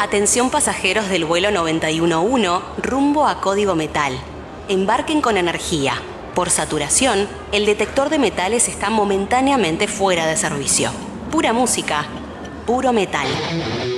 Atención pasajeros del vuelo 911 rumbo a Código Metal. Embarquen con energía. Por saturación, el detector de metales está momentáneamente fuera de servicio. Pura música, puro metal.